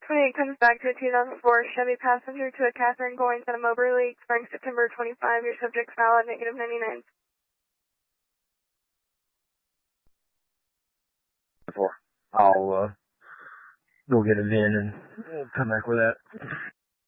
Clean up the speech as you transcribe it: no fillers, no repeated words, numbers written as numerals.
28 comes back to a 2004 Chevy Passenger to a Catherine Goins at a Moberly, expiring September 25. Your subject's valid, negative 99. I'll go get a VIN and come back with that.